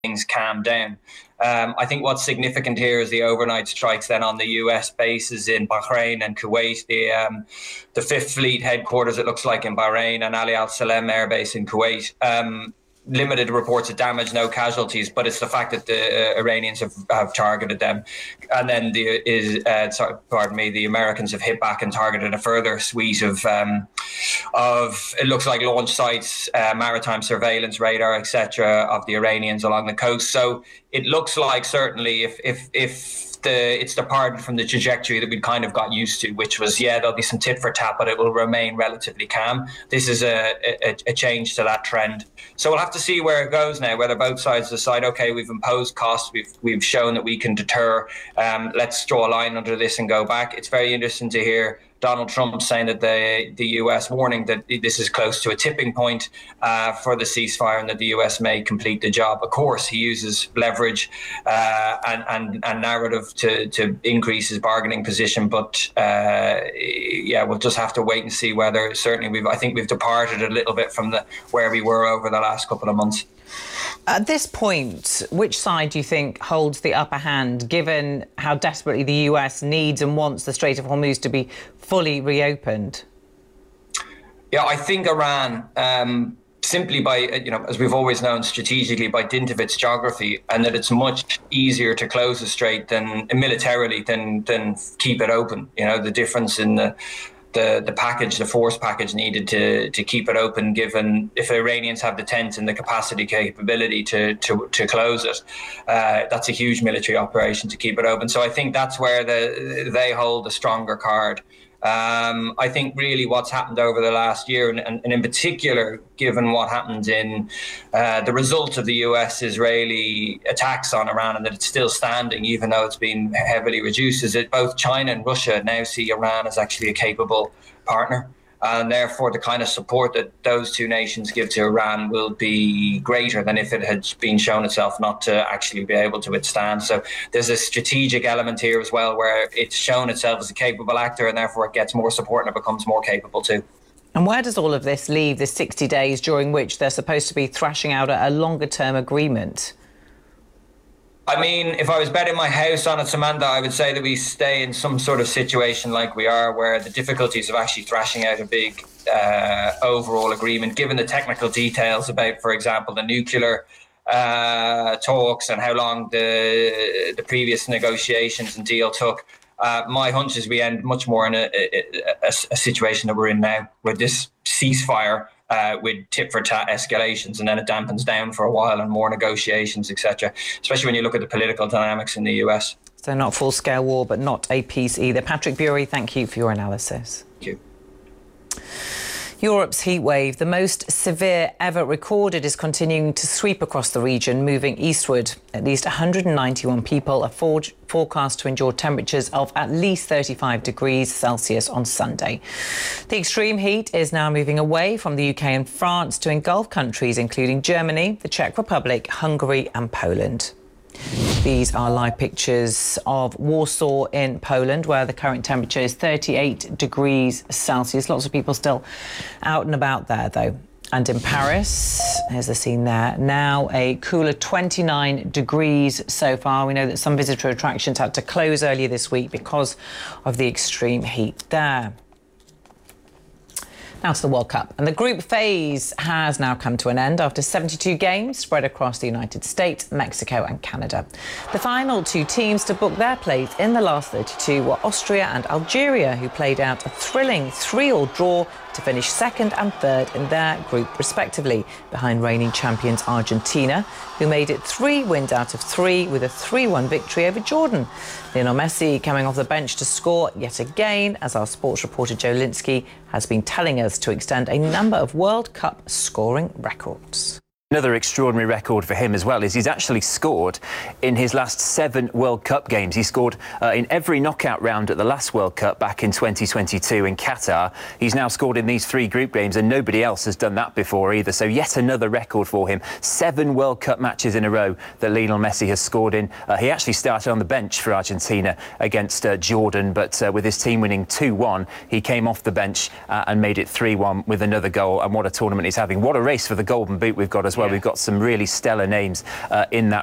things calm down. I think what's significant here is the overnight strikes then on the US bases in Bahrain and Kuwait, the Fifth Fleet headquarters, it looks like, in Bahrain, and Ali Al Salem Air Base in Kuwait. Limited reports of damage, no casualties, but it's the fact that the Iranians have targeted them, and then the Americans have hit back and targeted a further suite of it looks like launch sites, maritime surveillance radar, etc., of the Iranians along the coast. So it looks like certainly if it's departed from the trajectory that we kind of got used to, which was, there'll be some tit for tat, but it will remain relatively calm. This is a change to that trend. So we'll have to see where it goes now, whether both sides decide, okay, we've imposed costs, we've shown that we can deter, let's draw a line under this and go back. It's very interesting to hear Donald Trump saying that the US warning that this is close to a tipping point for the ceasefire and that the US may complete the job. Of course, he uses leverage and narrative to increase his bargaining position. But we'll just have to wait and see whether certainly I think we've departed a little bit from where we were over the last couple of months. At this point, which side do you think holds the upper hand, given how desperately the US needs and wants the Strait of Hormuz to be fully reopened? Yeah, I think Iran, simply by, as we've always known, strategically, by dint of its geography, and that it's much easier to close the strait militarily than keep it open. The difference in the force package needed to keep it open, given if the Iranians have the tent and the capacity capability to close it, that's a huge military operation to keep it open. So I think that's where they hold a stronger card. I think really what's happened over the last year, and in particular, given what happened in the result of the US-Israeli attacks on Iran, and that it's still standing, even though it's been heavily reduced, is that both China and Russia now see Iran as actually a capable partner. And therefore, the kind of support that those two nations give to Iran will be greater than if it had been shown itself not to actually be able to withstand. So there's a strategic element here as well, where it's shown itself as a capable actor, and therefore it gets more support and it becomes more capable too. And where does all of this leave the 60 days during which they're supposed to be thrashing out a longer-term agreement? I mean, if I was betting my house on it, Samantha, I would say that we stay in some sort of situation like we are, where the difficulties of actually thrashing out a big overall agreement, given the technical details about, for example, the nuclear talks and how long the previous negotiations and deal took, my hunch is we end much more in a situation that we're in now, with this ceasefire with tit-for-tat escalations, and then it dampens down for a while and more negotiations, etc., especially when you look at the political dynamics in the US. So not full-scale war, but not a peace either. Patrick Bury, thank you for your analysis. Thank you. Europe's heatwave, the most severe ever recorded, is continuing to sweep across the region, moving eastward. At least 191 people are forecast to endure temperatures of at least 35 degrees Celsius on Sunday. The extreme heat is now moving away from the UK and France to engulf countries including Germany, the Czech Republic, Hungary and Poland. These are live pictures of Warsaw in Poland, where the current temperature is 38 degrees Celsius. Lots of people still out and about there, though. And in Paris, here's the scene there, now a cooler 29 degrees so far. We know that some visitor attractions had to close earlier this week because of the extreme heat there. Now to the World Cup. And the group phase has now come to an end after 72 games spread across the United States, Mexico and Canada. The final two teams to book their place in the last 32 were Austria and Algeria, who played out a thrilling 3-3 draw to finish second and third in their group respectively, behind reigning champions Argentina, who made it 3 wins out of 3 with a 3-1 victory over Jordan. Lionel Messi coming off the bench to score yet again, as our sports reporter Joe Linsky has been telling us, to extend a number of World Cup scoring records. Another extraordinary record for him as well is he's actually scored in his last 7 World Cup games. He scored in every knockout round at the last World Cup back in 2022 in Qatar. He's now scored in these 3 group games, and nobody else has done that before either. So yet another record for him. 7 World Cup matches in a row that Lionel Messi has scored in. He actually started on the bench for Argentina against Jordan, but with his team winning 2-1, he came off the bench and made it 3-1 with another goal. And what a tournament he's having. What a race for the Golden Boot we've got as well. why we've got some really stellar names in that